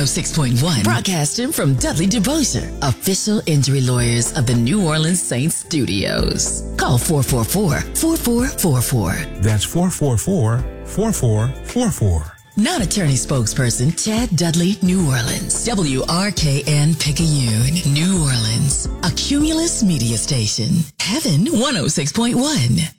106.1. Broadcasting from Dudley DeBosier, official injury lawyers of the New Orleans Saints Studios. Call 444-4444. That's 444-4444. Non-attorney spokesperson Chad Dudley, New Orleans. WRKN Picayune, New Orleans. A Cumulus media station. Heaven 106.1.